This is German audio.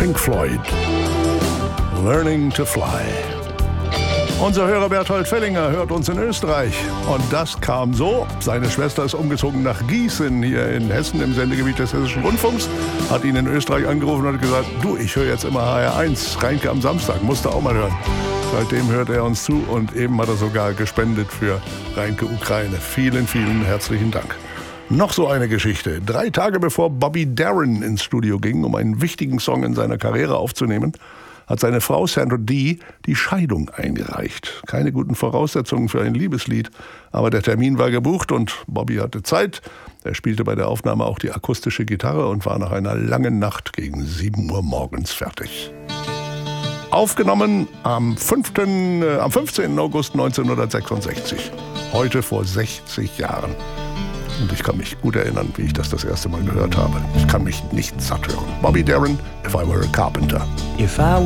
Pink Floyd. Learning to Fly. Unser Hörer Berthold Fellinger hört uns in Österreich. Und das kam so. Seine Schwester ist umgezogen nach Gießen, hier in Hessen, im Sendegebiet des Hessischen Rundfunks. Hat ihn in Österreich angerufen und hat gesagt, du, ich höre jetzt immer HR1, Reinke am Samstag, musst du auch mal hören. Seitdem hört er uns zu und eben hat er sogar gespendet für Reinke Ukraine. Vielen, vielen herzlichen Dank. Noch so eine Geschichte. 3 Tage bevor Bobby Darin ins Studio ging, um einen wichtigen Song in seiner Karriere aufzunehmen, hat seine Frau Sandra Dee die Scheidung eingereicht. Keine guten Voraussetzungen für ein Liebeslied, aber der Termin war gebucht und Bobby hatte Zeit. Er spielte bei der Aufnahme auch die akustische Gitarre und war nach einer langen Nacht gegen 7 Uhr morgens fertig. Aufgenommen am 15. August 1966, heute vor 60 Jahren. Und ich kann mich gut erinnern, wie ich das erste Mal gehört habe. Ich kann mich nicht satt hören. Bobby Darin, If I Were a Carpenter.